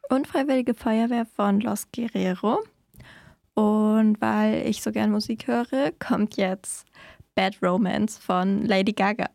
Unfreiwillige Feuerwehr von Los Guerrero. Und weil ich so gern Musik höre, kommt jetzt Bad Romance von Lady Gaga.